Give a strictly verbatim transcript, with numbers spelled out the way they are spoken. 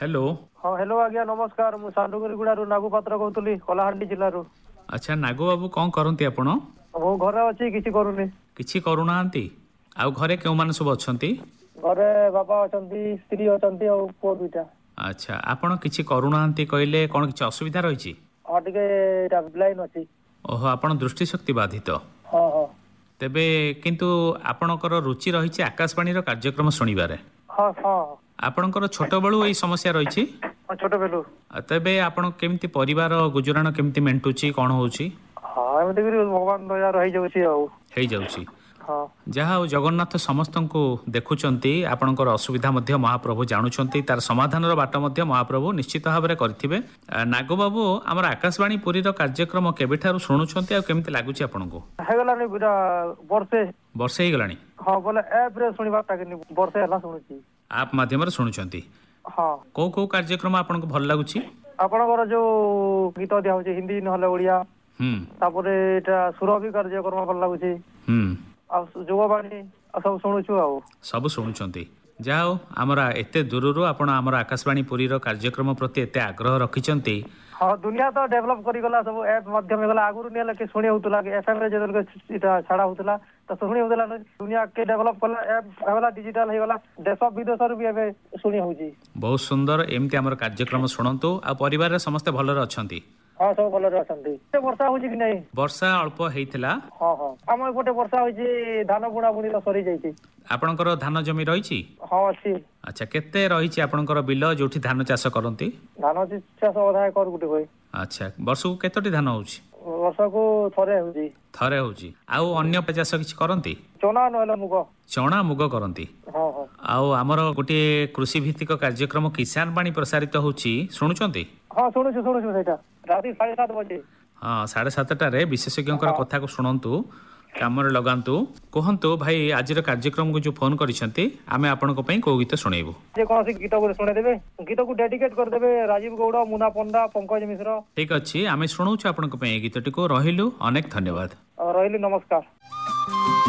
Hello हाँ hello आज्ञा नमस्कार मु सानुगुड़ारू नागु पात्र कहतुली कलाहांडी जिल्लारू। अच्छा नागो बाबू कौन करती आपण? मु घरे अछि किछि करूनी। किछि करूनाहांती? आउ घरे केउ माने सब अछंती? घरे बाबा अछंती स्त्री अछंती और पुओ दुईटा। अच्छा आपण किछि करूनाहांती कहले कोन किछि असुविधा रहिछि? हां टिके एटा ब्लाइंड अछि। ओहो आपण दृष्टि शक्ति बाधित। हां हां तेबे किंतु आपणकर रुचि रहिछि आकाशवाणी रो कार्यक्रम सुनिबारे। हां हां आपणकर छोट बेलू एई समस्या रहिछि? हां छोट बेलू। तेबे आपण केमति परिवार गुजराण केमति मेंटुछि कोन होउछि? हां एमति करी भगवान दया रहि जाउछि आउ। हेइ जाउछि। हां जहाँ हौ जगन्नाथ समस्तंकु देखुचंती आपणकर असुविधा मध्य महाप्रभु जानुचंती तार समाधानर बाट मध्य महाप्रभु निश्चित भाबरे करथिबे। नागो बाबू हमर आकाशवाणी पुरी रो कार्यक्रम केबेठारु सुनुचंती आ केमति लागुछि आपनको? हेगलानी बुरा वर्षे वर्षे हे गलानी। हां बोले ऐप रे सुनिबा ताकि वर्षे हला सुनुछि। आप माध्यम रे सुनुचंती? हां को को कार्यक्रम आपनको भल लागुछि? आपणकर जो गीत दिया होछि हिंदी नहले ओडिया हम तापरे एटा सुरभि कार्यक्रम भल लागुछि। हम आ जुगबाणी सब शुणुछु आ सब शुणुचंती। जाओ हमरा एते दूररू आपण हमर आकाशवाणी पुरी रो कार्यक्रम प्रति एते आग्रह रखिचंती। हां दुनिया तो डेवलप करि गला सब ऐप माध्यम गला आगुरु नेले के सुनि होतला के एफएम रे जेदल के इटा छाडा होतला तो सुनि होतला दुनिया के डेवलप कला ऐप हला डिजिटल हे गला देश विदेश रे भी एबे सुनि होजी। बहुत सुंदर एमती हमर कार्यक्रम सुनंतु आ परिवार रे समस्त भलो रे अछंती? हां सब भलो रे अछंती। ते वर्षा होजी कि नै? वर्षा अल्प हेइतला। हां हां हम एपटे वर्षा होजी धान बुणा बुणी सरी जाईछि। आपणकर धान जमी रहिछि? हां अछि। अच्छा केते रहिछि आपणकर बिल जोठी धान चाष करंती? धान चाष अधा कर गुटे होय। अच्छा वर्ष को केतोटी धान होउछि? वर्ष को थरे होजी। थरे होउछि। आउ अन्य चाष किछ करंती? चना नहले मुग। चना मुग करंती? हां हां। आउ हमर गोटे कृषि भित्तिक कार्यक्रम किसान बाणी प्रसारित होउछि सुनुचंती? हां सुनुछु सुनुछु सेटा राती साढ़े सात बजे। हाँ साढ़े सातटा रे विशेषज्ञ कथा को शुणु काम लगातु कहतु भाई आज कार्यक्रम को जो फोन करिसेंती आमे आपन को पई को गीत सुनेबू? जे कोन सी गीत को सुने देबे गीत को डेडिकेट कर देबे राजीव गौड़ मुना पंडा पंकज मिश्र। ठीक अछि आमे सुनौछु आपन को पई गीतटी को रहिलु अनेक धन्यवाद। रहिलु नमस्कार।